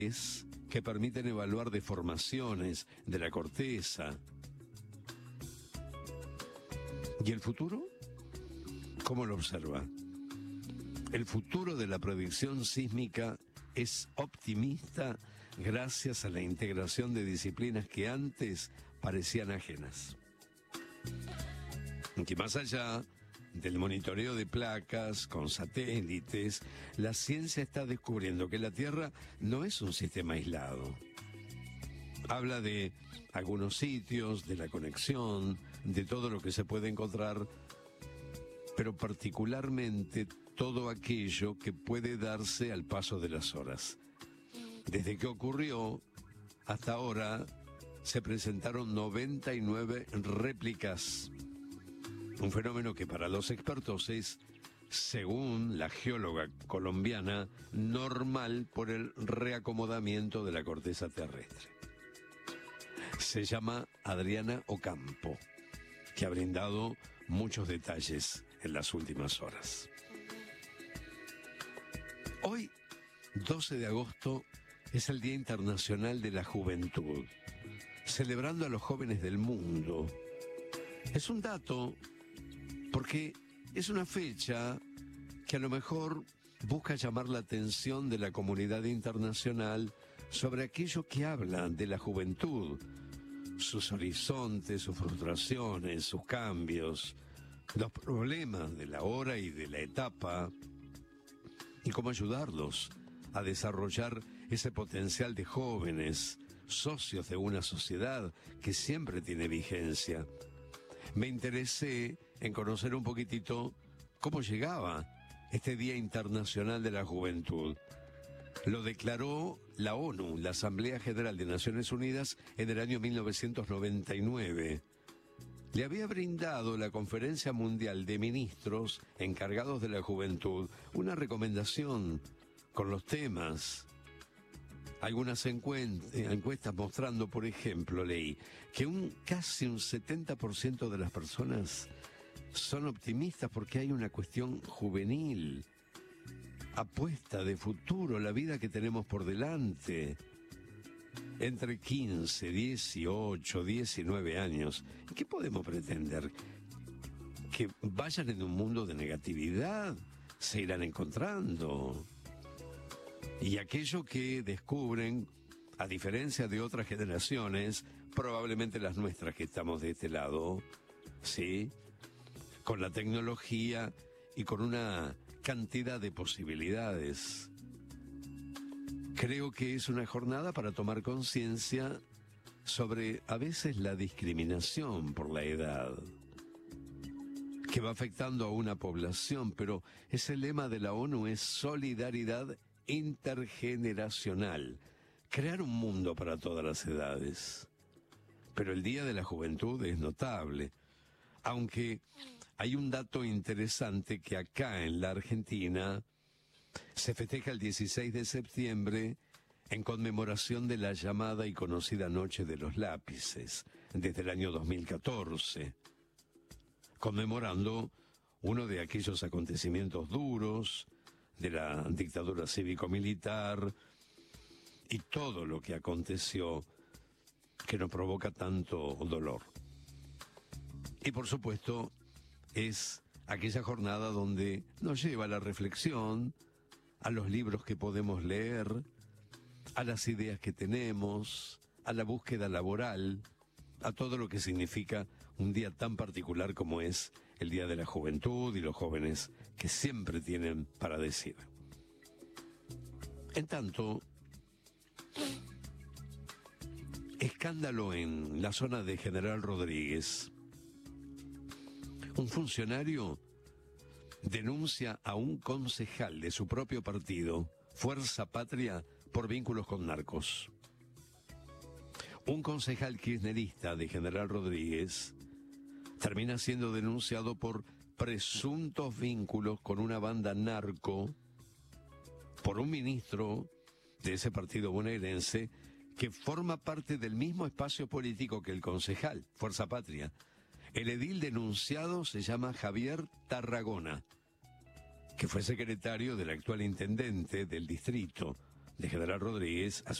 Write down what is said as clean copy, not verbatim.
que permiten evaluar deformaciones de la corteza. ¿Y el futuro? ¿Cómo lo observa? El futuro de la predicción sísmica es optimista gracias a la integración de disciplinas que antes parecían ajenas. Y más allá del monitoreo de placas con satélites, la ciencia está descubriendo que la Tierra no es un sistema aislado. Habla de algunos sitios, de la conexión, de todo lo que se puede encontrar, pero particularmente todo aquello que puede darse al paso de las horas. Desde que ocurrió hasta ahora se presentaron 99 réplicas. Un fenómeno que para los expertos es, según la geóloga colombiana, normal por el reacomodamiento de la corteza terrestre. Se llama Adriana Ocampo, que ha brindado muchos detalles en las últimas horas. Hoy, 12 de agosto, es el Día Internacional de la Juventud, celebrando a los jóvenes del mundo. Es un dato porque es una fecha que a lo mejor busca llamar la atención de la comunidad internacional sobre aquello que habla de la juventud, sus horizontes, sus frustraciones, sus cambios, los problemas de la hora y de la etapa, y cómo ayudarlos a desarrollar ese potencial de jóvenes, socios de una sociedad que siempre tiene vigencia. Me interesé en conocer un poquitito cómo llegaba este Día Internacional de la Juventud. Lo declaró la ONU, la Asamblea General de Naciones Unidas, en el año 1999. Le había brindado la Conferencia Mundial de Ministros encargados de la juventud una recomendación con los temas. Algunas encuestas mostrando, por ejemplo, leí que casi un 70% de las personas son optimistas porque hay una cuestión juvenil, apuesta de futuro, la vida que tenemos por delante. Entre 15, 18, 19 años, ¿qué podemos pretender? ¿Que vayan en un mundo de negatividad? Se irán encontrando. Y aquello que descubren, a diferencia de otras generaciones, probablemente las nuestras que estamos de este lado, ¿sí?, con la tecnología y con una cantidad de posibilidades. Creo que es una jornada para tomar conciencia sobre, a veces, la discriminación por la edad, que va afectando a una población, pero ese lema de la ONU es solidaridad intergeneracional, crear un mundo para todas las edades. Pero el Día de la Juventud es notable, aunque hay un dato interesante que acá en la Argentina se festeja el 16 de septiembre en conmemoración de la llamada y conocida Noche de los Lápices, desde el año 2014, conmemorando uno de aquellos acontecimientos duros de la dictadura cívico-militar y todo lo que aconteció que nos provoca tanto dolor. Y por supuesto es aquella jornada donde nos lleva a la reflexión, a los libros que podemos leer, a las ideas que tenemos, a la búsqueda laboral, a todo lo que significa un día tan particular como es el Día de la Juventud y los jóvenes que siempre tienen para decir. En tanto, escándalo en la zona de General Rodríguez. Un funcionario denuncia a un concejal de su propio partido, Fuerza Patria, por vínculos con narcos. Un concejal kirchnerista de General Rodríguez termina siendo denunciado por presuntos vínculos con una banda narco por un ministro de ese partido bonaerense que forma parte del mismo espacio político que el concejal, Fuerza Patria. El edil denunciado se llama Javier Tarragona, que fue secretario del actual intendente del distrito, de General Rodríguez a